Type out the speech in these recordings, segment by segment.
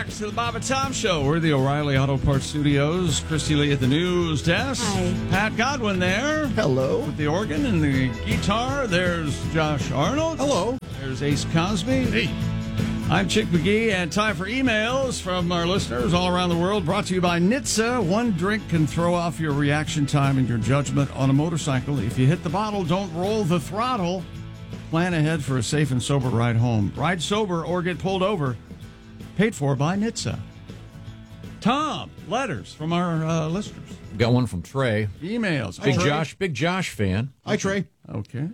back to the Bob and Tom Show. We're the O'Reilly Auto Parts Studios. Christy Lee at the news desk. Hi. Pat Godwin there. Hello. With the organ and the guitar. There's Josh Arnold. Hello. There's Ace Cosby. Hey. I'm Chick McGee, and time for emails from our listeners all around the world. Brought to you by NHTSA. One drink can throw off your reaction time and your judgment on a motorcycle. If you hit the bottle, don't roll the throttle. Plan ahead for a safe and sober ride home. Ride sober or get pulled over. Paid for by NHTSA. Tom, letters from our listeners. Got one from Trey. Emails. Big Josh fan. Hi, Trey. Okay.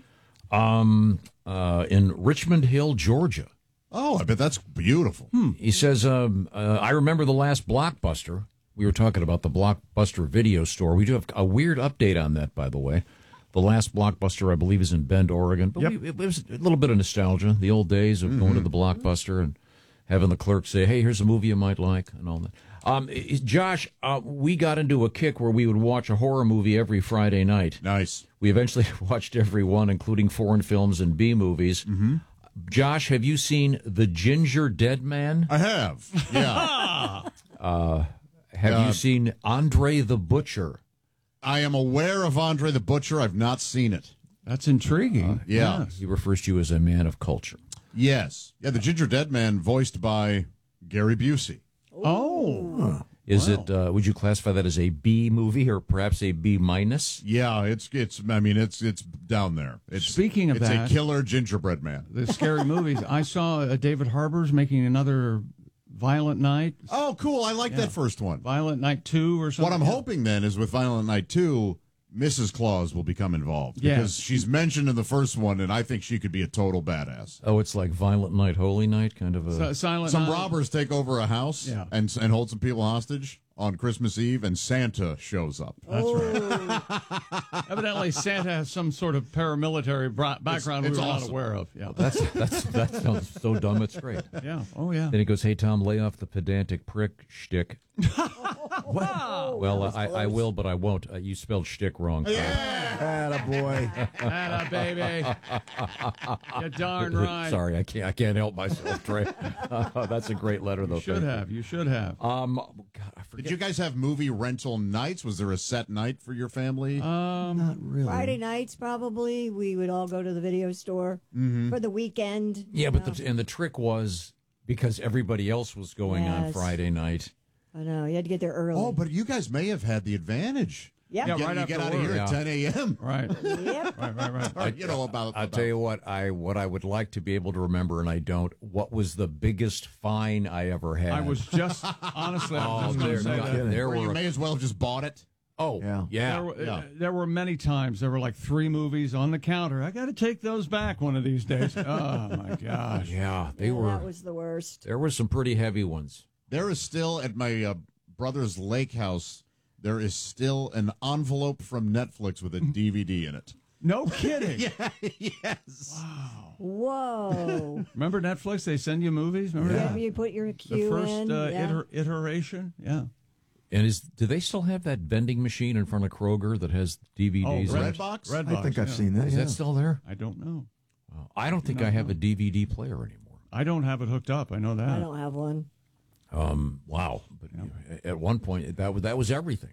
In Richmond Hill, Georgia. Oh, I bet that's beautiful. He says, I remember the last Blockbuster. We were talking about the Blockbuster video store. We do have a weird update on that, by the way. The last Blockbuster, I believe, is in Bend, Oregon. But it was a little bit of nostalgia, the old days of going to the Blockbuster and having the clerk say, hey, here's a movie you might like, and all that. Josh, we got into a kick where we would watch a horror movie every Friday night. Nice. We eventually watched every one, including foreign films and B movies. Mm-hmm. Josh, have you seen The Ginger Dead Man? I have. Yeah. Have you seen Andre the Butcher? I am aware of Andre the Butcher. I've not seen it. That's intriguing. Yeah. Yes. He refers to you as a man of culture. Yes. Yeah, the Ginger Dead Man voiced by Gary Busey. Oh. Is it? Would you classify that as a B movie or perhaps a B minus? Yeah, it's down there. Speaking of it's that, a killer gingerbread man. the scary movies. I saw David Harbour's making another Violent Night. Oh, cool. I like that first one. Violent Night 2 or something. What I'm hoping then is with Violent Night 2, Mrs. Claus will become involved. Yes. Because she's mentioned in the first one, and I think she could be a total badass. Oh, it's like Violent Night, Holy Night, kind of a. Silent Some Night. robbers take over a house and hold some people hostage on Christmas Eve, and Santa shows up. That's right. Evidently, Santa has some sort of paramilitary background it's we were not awesome. aware of. Yeah. That sounds so dumb. It's great. Yeah. Oh, yeah. Then he goes, "Hey Tom, lay off the pedantic prick shtick." Well, I will, but I won't. You spelled shtick wrong. Attaboy. Atta baby. You're darn right. Sorry, I can't help myself, Trey. That's a great letter, though. You should have. God, I forget. Did you guys have movie rental nights? Was there a set night for your family? Not really. Friday nights, probably. We would all go to the video store for the weekend. Yeah, but the trick was because everybody else was going on Friday night. I know. You had to get there early. Oh, but you guys may have had the advantage. Yep. Yeah, You right get after out of work. here at 10 a.m. Right. Yep. Right. You know about. I'll tell you what I would like to be able to remember, and I don't. What was the biggest fine I ever had? I was just, honestly, I was just going to say that. there Where you were. may as well have just bought it. Oh, yeah. There were many times. There were like 3 movies on the counter. I got to take those back one of these days. Oh, my gosh. Yeah, they were. That was the worst. There were some pretty heavy ones. There is still at my brother's lake house. There is still an envelope from Netflix with a DVD in it. No kidding. Yes. Wow. Whoa. Remember Netflix? They send you movies? Remember Yeah. that? You put your The cue first in. iteration? Yeah. And do they still have that vending machine in front of Kroger that has DVDs? in it? Redbox? Redbox. I think I've seen that. Is that still there? I don't know. Wow. I don't think I have a DVD player anymore. I don't have it hooked up. I know that. I don't have one. Wow. But at one point, that was everything.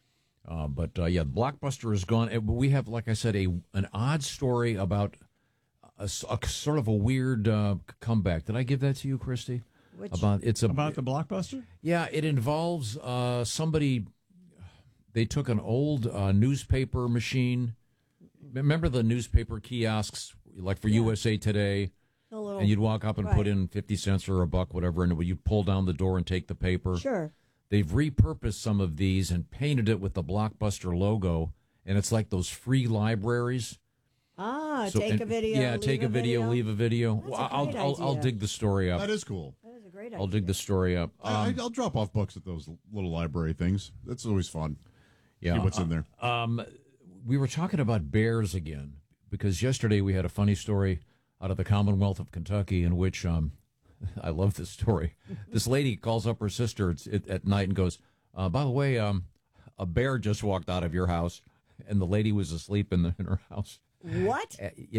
Blockbuster is gone. We have, like I said, an odd story about a sort of a weird comeback. Did I give that to you, Christy? About the Blockbuster? Yeah, it involves somebody. They took an old newspaper machine. Remember the newspaper kiosks, like for USA Today? And you'd walk up and put in 50 cents or $1, whatever, and you pull down the door and take the paper. Sure. They've repurposed some of these and painted it with the Blockbuster logo, and it's like those free libraries. Take a video. Yeah, take a video, leave a video. That's a great I'll idea. dig the story up. That is cool. That is a great idea. I'll dig the story up. I'll drop off books at those little library things. That's always fun. Yeah, see what's in there. We were talking about bears again because yesterday we had a funny story out of the Commonwealth of Kentucky in which I love this story. This lady calls up her sister at night and goes, by the way, a bear just walked out of your house, and the lady was asleep in her house. What? Yeah.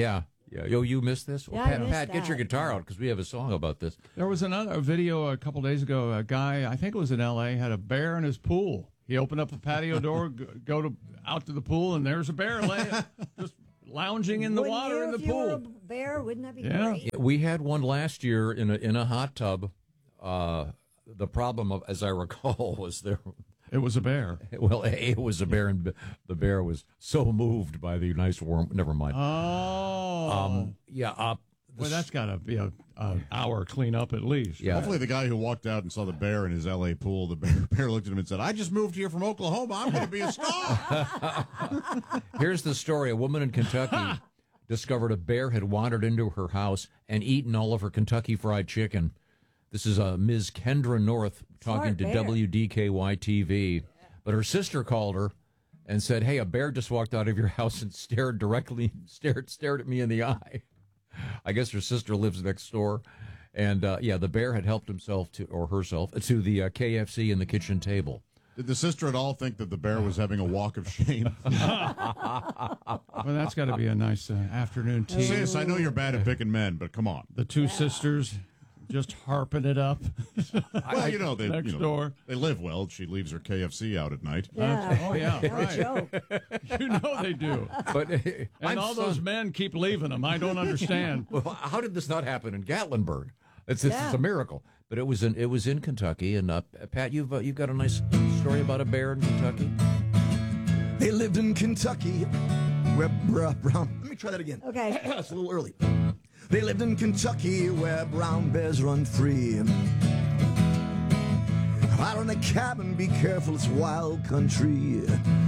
Yeah, you missed this? Well, Yeah, I missed Pat, get your that. guitar out because we have a song about this. There was another video a couple days ago. A guy, I think it was in L.A., had a bear in his pool. He opened up the patio door, out to the pool, and there's a bear just lounging in the Wouldn't water you, in the if you were a pool. bear, wouldn't that be Yeah. great? We had one last year in a hot tub. The problem, as I recall, was there. It was a bear. Well, it was a bear, and the bear was so moved by the nice warm. Never mind. Oh. Yeah. Well, that's got to be an hour cleanup at least. Yeah. Hopefully, the guy who walked out and saw the bear in his L.A. pool, the bear looked at him and said, "I just moved here from Oklahoma. I'm going to be a star." Here's the story. A woman in Kentucky discovered a bear had wandered into her house and eaten all of her Kentucky Fried Chicken. This is Ms. Kendra North talking Smart to bear. WDKY-TV. But her sister called her and said, "Hey, a bear just walked out of your house and stared at me in the eye." I guess her sister lives next door. And, the bear had helped himself herself to the KFC in the kitchen table. Did the sister at all think that the bear was having a walk of shame? Well, that's got to be a nice afternoon tea. Sis, I know you're bad at picking men, but come on. The two sisters just harping it up Well, they next door. They live well. She leaves her KFC out at night. Yeah. Oh, yeah, What a right. joke. You know they do. But And all those men keep leaving them. I don't understand. Well, how did this not happen in Gatlinburg? It's Yeah. a miracle. But it was in Kentucky. And Pat, you've got a nice story about a bear in Kentucky. They lived in Kentucky where brown. Let me try that again. Okay. It's a little early. They lived in Kentucky where brown bears run free. Out in a cabin, be careful, it's wild country.